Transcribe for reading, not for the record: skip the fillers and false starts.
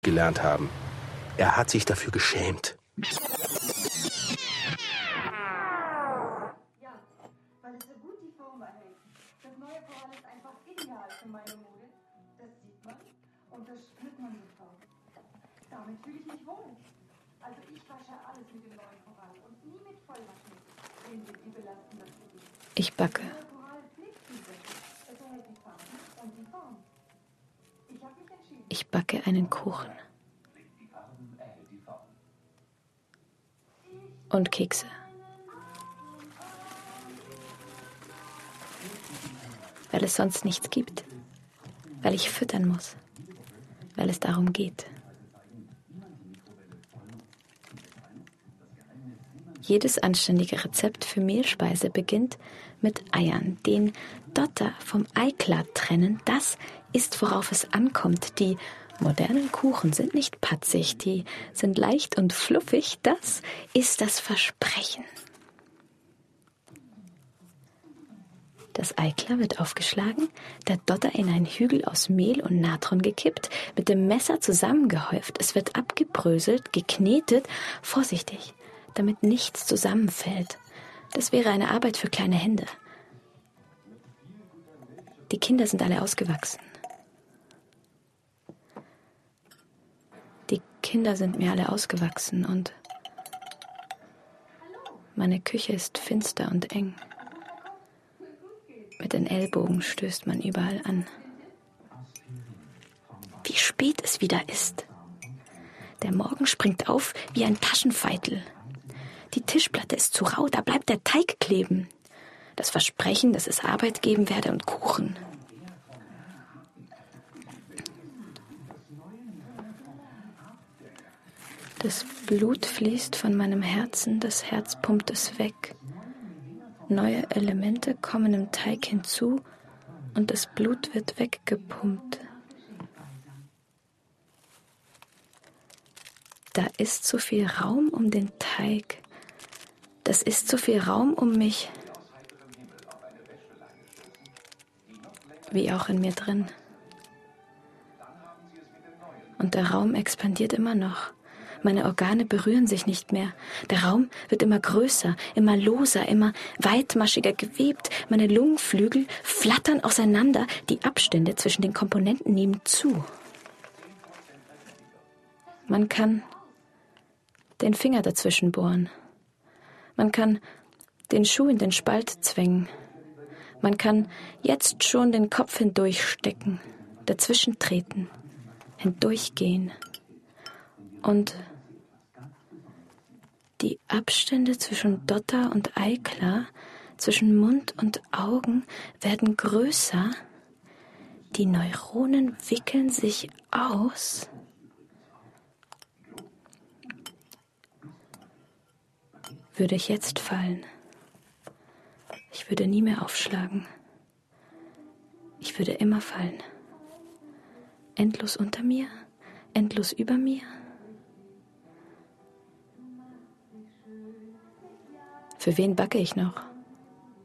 gelernt haben. Er hat sich dafür geschämt. Ja, weil es so gut die Form erhält. Das neue Korall ist einfach ideal für meine Mode. Das sieht man und das spürt man sofort. Damit fühle ich mich wohl. Also ich wasche alles mit dem neuen Korall und nie mit Vollwaschmittel. Die belasten das Gesicht. Ich backe. Ich backe einen Kuchen. Und Kekse. Weil es sonst nichts gibt. Weil ich füttern muss. Weil es darum geht. Jedes anständige Rezept für Mehlspeise beginnt mit Eiern. Den Dotter vom Eiklar trennen, das ist, worauf es ankommt. Die modernen Kuchen sind nicht patzig, die sind leicht und fluffig. Das ist das Versprechen. Das Eiklar wird aufgeschlagen, der Dotter in einen Hügel aus Mehl und Natron gekippt, mit dem Messer zusammengehäuft. Es wird abgebröselt, geknetet, vorsichtig, damit nichts zusammenfällt. Das wäre eine Arbeit für kleine Hände. Die Kinder sind alle ausgewachsen. Die Kinder sind mir alle ausgewachsen und meine Küche ist finster und eng. Mit den Ellbogen stößt man überall an. Wie spät es wieder ist. Der Morgen springt auf wie ein Taschenfeitel. Die Tischplatte ist zu rau, da bleibt der Teig kleben. Das Versprechen, dass es Arbeit geben werde und Kuchen. Das Blut fließt von meinem Herzen, das Herz pumpt es weg. Neue Elemente kommen im Teig hinzu und das Blut wird weggepumpt. Da ist so viel Raum um den Teig. Das ist so viel Raum um mich. Wie auch in mir drin. Und der Raum expandiert immer noch. Meine Organe berühren sich nicht mehr. Der Raum wird immer größer, immer loser, immer weitmaschiger gewebt. Meine Lungenflügel flattern auseinander. Die Abstände zwischen den Komponenten nehmen zu. Man kann den Finger dazwischen bohren. Man kann den Schuh in den Spalt zwängen. Man kann jetzt schon den Kopf hindurchstecken, dazwischen treten, hindurchgehen. Und die Abstände zwischen Dotter und Eiklar, zwischen Mund und Augen werden größer. Die Neuronen wickeln sich aus. Würde ich jetzt fallen, ich würde nie mehr aufschlagen. Ich würde immer fallen. Endlos unter mir, endlos über mir. Für wen backe ich noch?